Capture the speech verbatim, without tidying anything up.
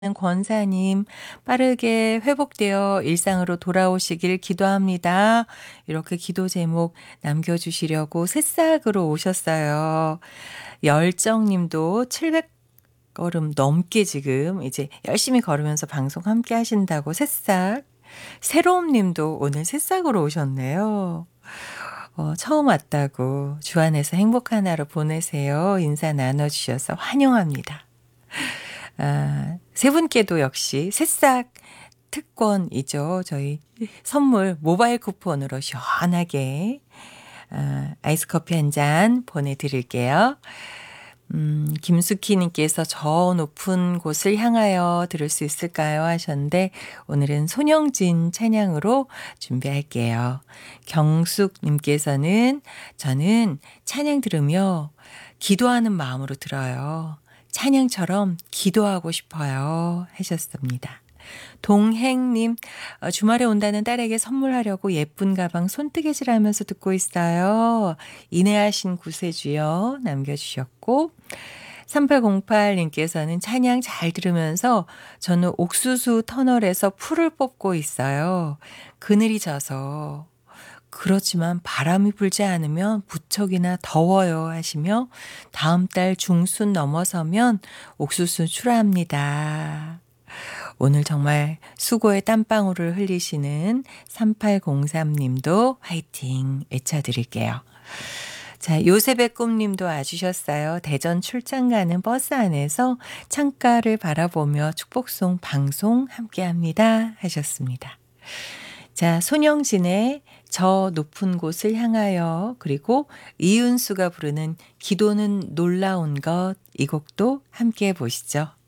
권사님, 빠르게 회복되어 일상으로 돌아오시길 기도합니다. 이렇게 기도 제목 남겨주시려고 새싹으로 오셨어요. 열정님도 칠백 걸음 넘게 지금 이제 열심히 걸으면서 방송 함께 하신다고 새싹. 새로움님도 오늘 새싹으로 오셨네요. 어, 처음 왔다고 주 안에서 행복한 하루 보내세요. 인사 나눠주셔서 환영합니다. 아, 세 분께도 역시 새싹 특권이죠. 저희 선물 모바일 쿠폰으로 시원하게 아, 아이스 커피 한 잔 보내드릴게요. 음, 김수키님께서 저 높은 곳을 향하여 들을 수 있을까요? 하셨는데 오늘은 손영진 찬양으로 준비할게요. 경숙님께서는 저는 찬양 들으며 기도하는 마음으로 들어요. 찬양처럼 기도하고 싶어요. 하셨습니다. 동행님, 어, 주말에 온다는 딸에게 선물하려고 예쁜 가방 손뜨개질하면서 듣고 있어요. 인내하신 구세주여 남겨주셨고 삼팔공팔님께서는 찬양 잘 들으면서 저는 옥수수 터널에서 풀을 뽑고 있어요. 그늘이 져서 그렇지만 바람이 불지 않으면 무척이나 더워요 하시며 다음 달 중순 넘어서면 옥수수 출하합니다. 오늘 정말 수고의 땀방울을 흘리시는 삼팔공삼님도 화이팅 외쳐드릴게요. 자, 요셉의 꿈님도 와주셨어요. 대전 출장 가는 버스 안에서 창가를 바라보며 축복송 방송 함께합니다 하셨습니다. 자, 손영진의 저 높은 곳을 향하여 그리고 이은수가 부르는 기도는 놀라운 것 이 곡도 함께 보시죠.